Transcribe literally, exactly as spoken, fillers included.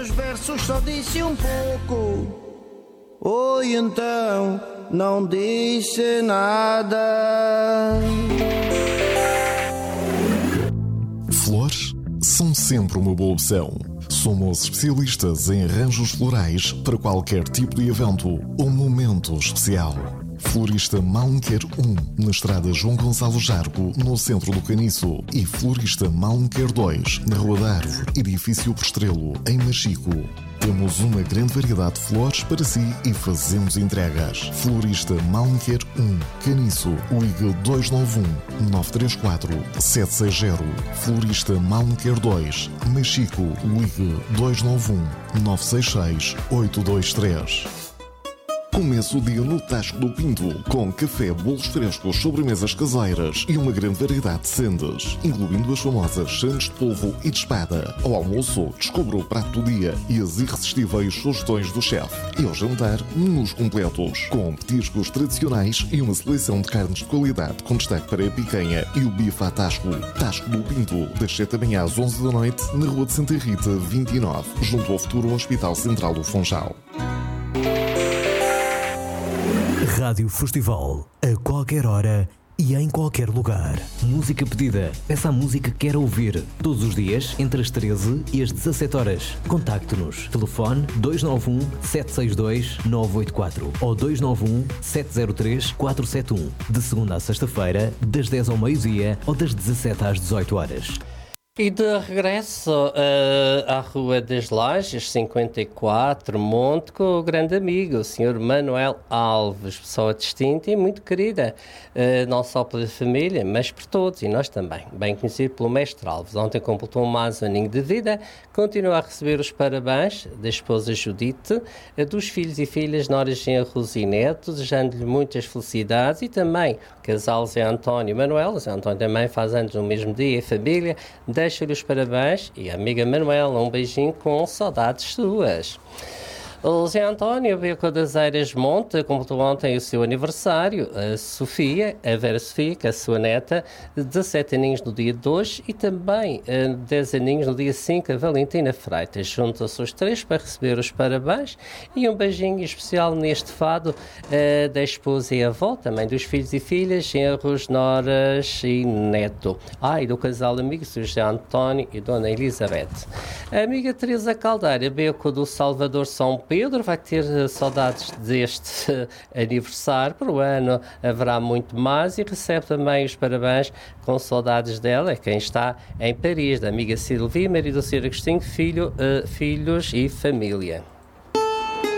dos versos só disse um pouco. Oi, então não disse nada. Flores são sempre uma boa opção. Somos especialistas em arranjos florais para qualquer tipo de evento ou momento especial. Florista Malmequer um, na estrada João Gonçalo Jargo, no centro do Caniço. E Florista Malmequer dois, na Rua da Árvore, edifício Prestrelo, em Machico. Temos uma grande variedade de flores para si e fazemos entregas. Florista Malmequer um, Caniço, ligue dois nove um, nove três quatro, sete seis zero. Florista Malmequer dois, Machico, ligue dois nove um, nove seis seis, oito dois três. Comece o dia no Tasco do Pinto, com café, bolos frescos, sobremesas caseiras e uma grande variedade de sendas, incluindo as famosas sandes de polvo e de espada. Ao almoço, descubra o prato do dia e as irresistíveis sugestões do chefe. E ao jantar, menus completos, com petiscos tradicionais e uma seleção de carnes de qualidade, com destaque para a picanha e o bife à Tasco. Tasco do Pinto, das sete da manhã às onze da noite, na Rua de Santa Rita, vinte e nove, junto ao futuro Hospital Central do Funchal. Rádio Festival, a qualquer hora e em qualquer lugar. Música pedida. Peça a música que quer ouvir. Todos os dias, entre as treze e as dezassete horas. Contacte-nos. Telefone dois nove um, sete seis dois, nove oito quatro ou dois nove um, sete zero três, quatro sete um. De segunda a sexta-feira, das dez ao meio-dia ou das dezassete às dezoito horas. E de regresso uh, à Rua das Lajes, cinquenta e quatro, Monte, com o grande amigo, o senhor Manuel Alves, pessoa distinta e muito querida, uh, não só pela família, mas por todos, e nós também. Bem conhecido pelo mestre Alves. Ontem completou mais um aninho de vida, continua a receber os parabéns da esposa Judite, uh, dos filhos e filhas Nora Jean Rosineto, desejando-lhe muitas felicidades, e também o casal Zé António e Manuel. O Zé António também faz anos no mesmo dia, e família, deixa-lhe os parabéns, e a amiga Manuela, um beijinho com saudades suas. O Zé António Beco das Eiras Monte completou ontem o seu aniversário. A Sofia, a Vera Sofia, que é a sua neta, dezassete aninhos no dia dois, e também dez aninhos no dia cinco, a Valentina Freitas. Juntam-se os três para receber os parabéns, e um beijinho especial neste fado uh, da esposa e avó, também dos filhos e filhas, genros, noras e neto. Ah, e do casal amigo, o José António e Dona Elizabeth. A amiga Teresa Caldeira Beco do Salvador São Pedro vai ter saudades deste uh, aniversário. Para o ano haverá muito mais, e recebe também os parabéns com saudades dela, quem está em Paris, da amiga Silvia, marido do senhor Agostinho, filho, uh, filhos e família.